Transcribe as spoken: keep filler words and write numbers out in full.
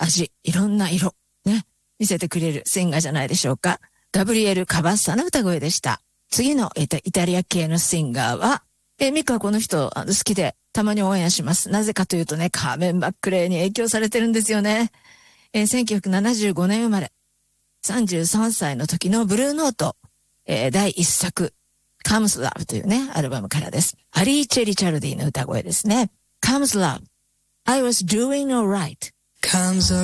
味、いろんな色、ね、見せてくれるシンガーじゃないでしょうか。ガブリエル・カバッサの歌声でした。次の、えっと、イタリア系のシンガーは、え、ミカはこの人あの好きで、たまに応援します。なぜかというとね、カーメン・マックレーに影響されてるんですよね。えー、せんきゅうひゃくななじゅうごねん生まれ。さんじゅうさんさいの時のブルーノート、えー、第一作、Comes Love というね、アルバムからです。アリー・チェリ・チャルディの歌声ですね。Comes Love, I was doing alright. Comes